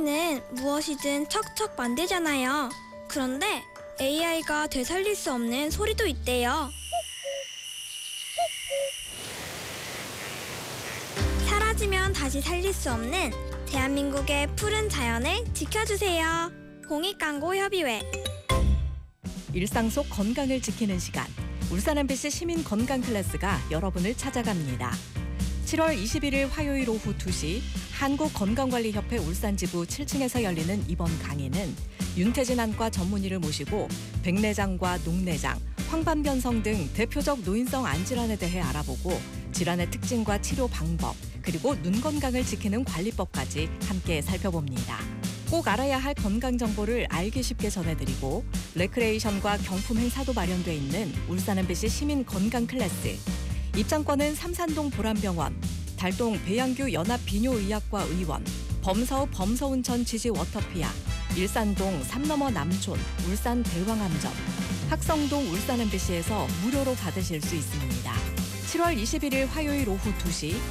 AI는 무엇이든 척척 만들잖아요. 그런데 AI가 되살릴 수 없는 소리도 있대요. 사라지면 다시 살릴 수 없는 대한민국의 푸른 자연을 지켜주세요. 공익광고협의회. 일상 속 건강을 지키는 시간. 울산 MBC 시민 건강 클래스가 여러분을 찾아갑니다. 7월 21일 화요일 오후 2시 한국건강관리협회 울산지부 7층에서 열리는 이번 강의는 윤태진 안과 전문의를 모시고 백내장과 녹내장, 황반변성 등 대표적 노인성 안질환에 대해 알아보고 질환의 특징과 치료 방법, 그리고 눈 건강을 지키는 관리법까지 함께 살펴봅니다. 꼭 알아야 할 건강 정보를 알기 쉽게 전해드리고 레크레이션과 경품 행사도 마련돼 있는 울산 MBC 시민 건강 클래스. 입장권은 삼산동 보람병원, 달동 배양규 연합비뇨의학과 의원, 범서읍 범서운천 지지 워터피아, 일산동 삼너머 남촌 울산 대왕암전, 학성동 울산 MBC에서 무료로 받으실 수 있습니다. 7월 21일 화요일 오후 2시